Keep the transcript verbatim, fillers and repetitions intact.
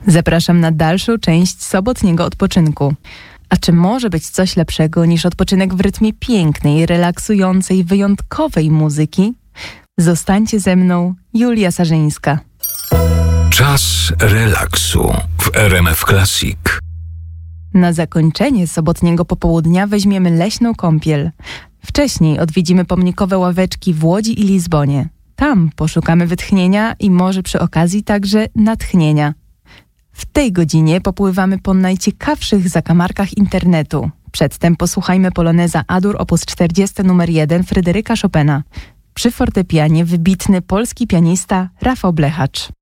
Zapraszam na dalszą część sobotniego odpoczynku. A czy może być coś lepszego niż odpoczynek w rytmie pięknej, relaksującej, wyjątkowej muzyki? Zostańcie ze mną, Julia Sarzyńska. Czas relaksu w R M F Classic. Na zakończenie sobotniego popołudnia weźmiemy leśną kąpiel. Wcześniej odwiedzimy pomnikowe ławeczki w Łodzi i Lizbonie. Tam poszukamy wytchnienia i może przy okazji także natchnienia. W tej godzinie popływamy po najciekawszych zakamarkach internetu. Przedtem posłuchajmy poloneza A-dur op. czterdzieści numer jeden Fryderyka Chopina. Przy fortepianie wybitny polski pianista Rafał Blechacz.